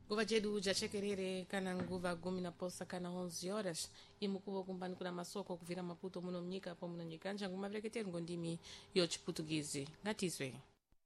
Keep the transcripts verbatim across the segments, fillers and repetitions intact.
Nguva jedu jachekerere kana nguva gumi na posa kana onze horas imukuwa kumbani kuna masoko kuvira Maputo muno mnyika po muno nyikanja ngumavereketeri ngondimi yo chiputugizi ngatiswe.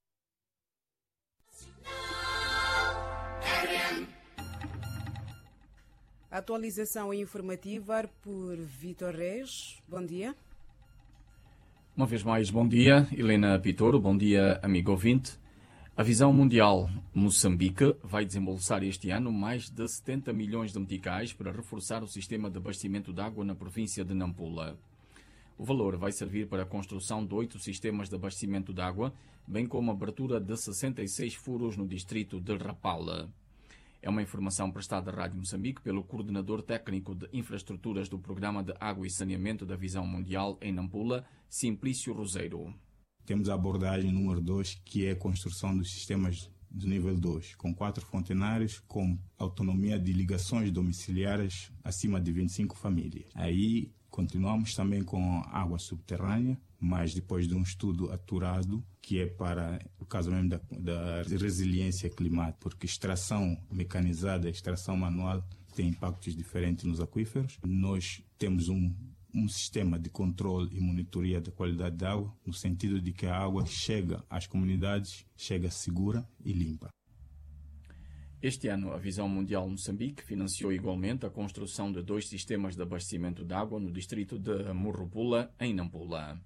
Atualização informativa por Vitor Reis. Bom dia. Uma vez mais, bom dia, Helena Pitoro. Bom dia, amigo ouvinte. A Visão Mundial Moçambique vai desembolsar este ano mais de setenta milhões de meticais para reforçar o sistema de abastecimento de água na província de Nampula. O valor vai servir para a construção de oito sistemas de abastecimento de água, bem como a abertura de sessenta e seis furos no distrito de Rapala. É uma informação prestada à Rádio Moçambique pelo coordenador técnico de infraestruturas do Programa de Água e Saneamento da Visão Mundial em Nampula, Simplício Roseiro. Temos a abordagem número dois, que é a construção dos sistemas do nível dois, com quatro fontenários, com autonomia de ligações domiciliares acima de vinte e cinco famílias. Aí continuamos também com água subterrânea, mas depois de um estudo aturado, que é para o caso mesmo da, da resiliência climática, porque extração mecanizada, extração manual tem impactos diferentes nos aquíferos. Nós temos um um sistema de controle e monitoria da qualidade da água, no sentido de que a água chega às comunidades, chega segura e limpa. Este ano, a Visão Mundial Moçambique financiou igualmente a construção de dois sistemas de abastecimento de água no distrito de Morropula, em Nampula.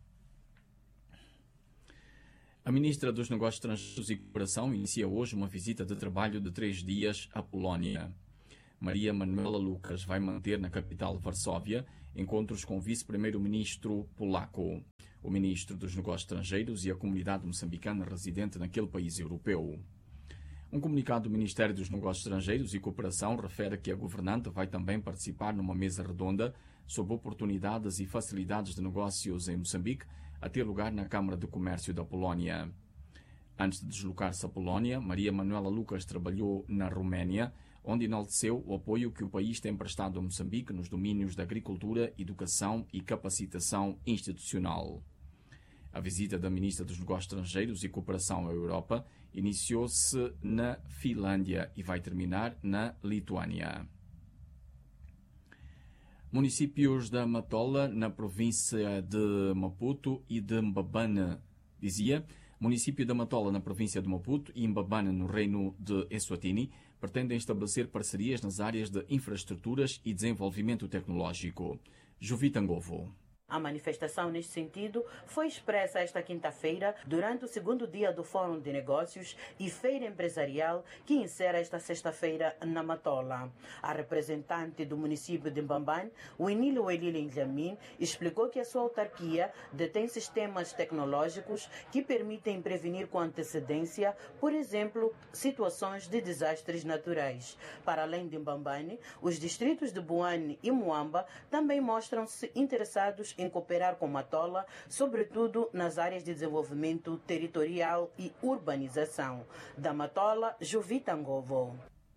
A Ministra dos Negócios Estrangeiros e Cooperação inicia hoje uma visita de trabalho de três dias à Polónia. Maria Manuela Lucas vai manter na capital Varsóvia encontros com o vice-primeiro-ministro polaco, o ministro dos Negócios Estrangeiros e a comunidade moçambicana residente naquele país europeu. Um comunicado do Ministério dos Negócios Estrangeiros e Cooperação refere que a governante vai também participar numa mesa redonda sobre oportunidades e facilidades de negócios em Moçambique, a ter lugar na Câmara de Comércio da Polónia. Antes de deslocar-se à Polónia, Maria Manuela Lucas trabalhou na Roménia, onde enalteceu o apoio que o país tem prestado a Moçambique nos domínios da agricultura, educação e capacitação institucional. A visita da Ministra dos Negócios Estrangeiros e Cooperação à Europa iniciou-se na Finlândia e vai terminar na Lituânia. Municípios da Matola, na província de Maputo, e de Mbabane, dizia, município da Matola, na província de Maputo, e Mbabane, no reino de Eswatini, pretendem estabelecer parcerias nas áreas de infraestruturas e desenvolvimento tecnológico. Jovitangovo. A manifestação neste sentido foi expressa esta quinta-feira durante o segundo dia do Fórum de Negócios e Feira Empresarial que encerra esta sexta-feira na Matola. A representante do município de Mbabane, Winilo Elile Ndlamin, explicou que a sua autarquia detém sistemas tecnológicos que permitem prevenir com antecedência, por exemplo, situações de desastres naturais. Para além de Mbabane, os distritos de Buane e Muamba também mostram-se interessados em cooperar com Matola, sobretudo nas áreas de desenvolvimento territorial e urbanização. Da Matola, Jovitangovo.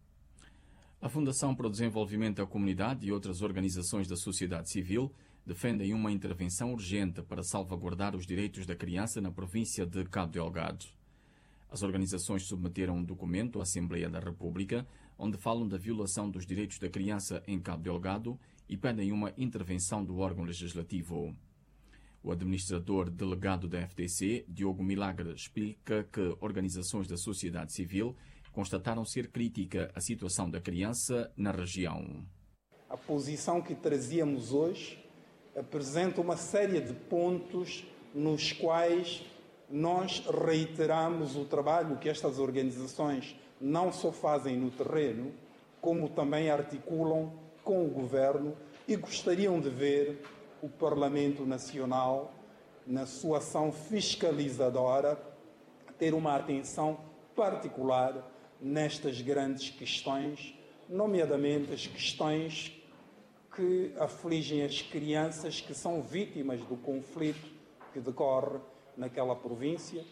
A Fundação para o Desenvolvimento da Comunidade e outras organizações da sociedade civil defendem uma intervenção urgente para salvaguardar os direitos da criança na província de Cabo Delgado. As organizações submeteram um documento à Assembleia da República, onde falam da violação dos direitos da criança em Cabo Delgado e pedem uma intervenção do órgão legislativo. O administrador delegado da F D C, Diogo Milagre, explica que organizações da sociedade civil constataram ser crítica a situação da criança na região. A posição que trazíamos hoje apresenta uma série de pontos nos quais nós reiteramos o trabalho que estas organizações não só fazem no terreno, como também articulam com o Governo e gostariam de ver o Parlamento Nacional, na sua ação fiscalizadora, ter uma atenção particular nestas grandes questões, nomeadamente as questões que afligem as crianças que são vítimas do conflito que decorre naquela província.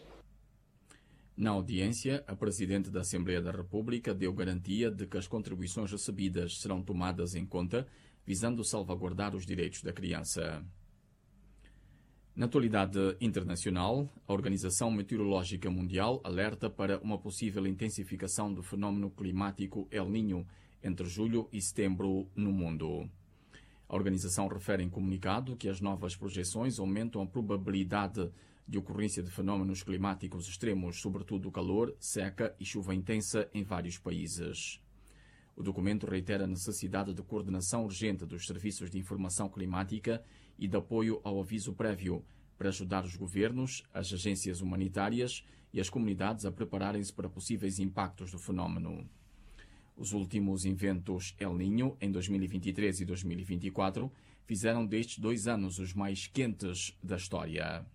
Na audiência, a Presidente da Assembleia da República deu garantia de que as contribuições recebidas serão tomadas em conta, visando salvaguardar os direitos da criança. Na atualidade internacional, a Organização Meteorológica Mundial alerta para uma possível intensificação do fenómeno climático El Niño entre julho e setembro no mundo. A organização refere em comunicado que as novas projeções aumentam a probabilidade de ocorrência de fenómenos climáticos extremos, sobretudo calor, seca e chuva intensa em vários países. O documento reitera a necessidade de coordenação urgente dos serviços de informação climática e de apoio ao aviso prévio para ajudar os governos, as agências humanitárias e as comunidades a prepararem-se para possíveis impactos do fenómeno. Os últimos eventos El Niño, em dois mil e vinte e três e dois mil e vinte e quatro, fizeram destes dois anos os mais quentes da história.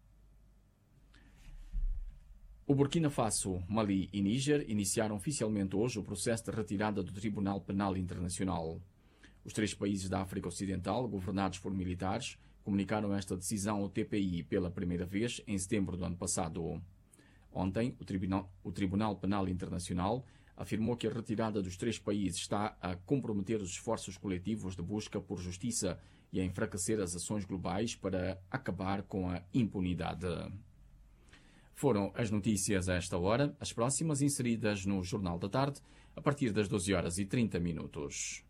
O Burkina Faso, Mali e Níger iniciaram oficialmente hoje o processo de retirada do Tribunal Penal Internacional. Os três países da África Ocidental, governados por militares, comunicaram esta decisão ao T P I pela primeira vez em setembro do ano passado. Ontem, o Tribunal, o Tribunal Penal Internacional afirmou que a retirada dos três países está a comprometer os esforços coletivos de busca por justiça e a enfraquecer as ações globais para acabar com a impunidade. Foram as notícias a esta hora, as próximas inseridas no Jornal da Tarde, a partir das doze horas e trinta minutos.